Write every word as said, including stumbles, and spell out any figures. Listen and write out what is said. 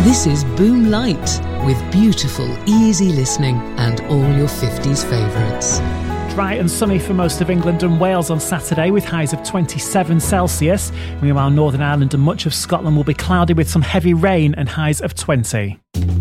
This is Boom Light, with beautiful, easy listening and all your fifties favourites. Dry and sunny for most of England and Wales on Saturday, with highs of twenty-seven Celsius. Meanwhile, Northern Ireland and much of Scotland will be cloudy with some heavy rain and highs of twenty.